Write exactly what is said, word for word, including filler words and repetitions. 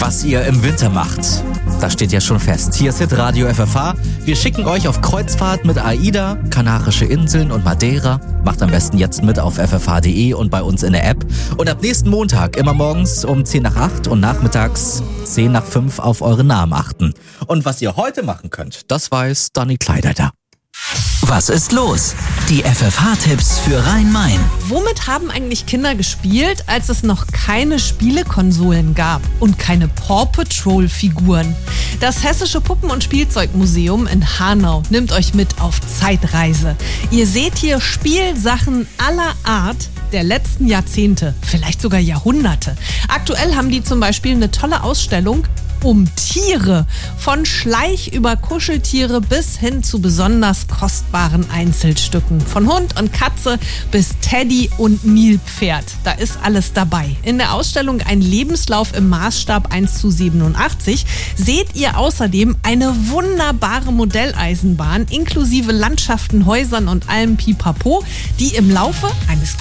was ihr im Winter macht. Das steht ja schon fest. Hier ist Hitradio F F H. Wir schicken euch auf Kreuzfahrt mit AIDA, Kanarische Inseln und Madeira. Macht am besten jetzt mit auf f f h punkt d e und bei uns in der App. Und ab nächsten Montag immer morgens um zehn nach acht und nachmittags zehn nach fünf auf eure Namen achten. Und was ihr heute machen könnt, das weiß Dani Kleideiter. Was ist los? Die F F H-Tipps für Rhein-Main. Womit haben eigentlich Kinder gespielt, als es noch keine Spielekonsolen gab und keine Paw Patrol-Figuren? Das Hessische Puppen- und Spielzeugmuseum in Hanau nimmt euch mit auf Zeitreise. Ihr seht hier Spielsachen aller Art der letzten Jahrzehnte, vielleicht sogar Jahrhunderte. Aktuell haben die zum Beispiel eine tolle Ausstellung um Tiere. Von Schleich über Kuscheltiere bis hin zu besonders kostbaren Einzelstücken. Von Hund und Katze bis Teddy und Nilpferd. Da ist alles dabei. In der Ausstellung Ein Lebenslauf im Maßstab eins zu siebenundachtzig seht ihr außerdem eine wunderbare Modelleisenbahn inklusive Landschaften, Häusern und allem Pipapo, die im Laufe eines